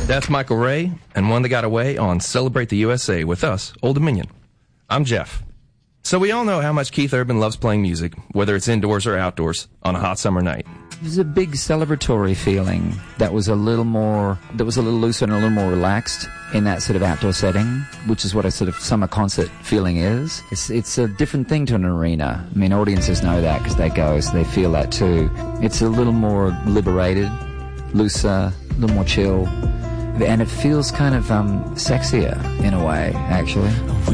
That's Michael Ray and One That Got Away on Celebrate the USA with us, Old Dominion. I'm Jeff. So we all know how much Keith Urban loves playing music, whether it's indoors or outdoors, on a hot summer night. It was a big celebratory feeling that was a little looser and a little more relaxed in that sort of outdoor setting, which is what a sort of summer concert feeling is. It's a different thing to an arena. I mean, audiences know that because they go, so they feel that too. It's a little more liberated, looser, a little more chill, and it feels kind of sexier in a way, actually.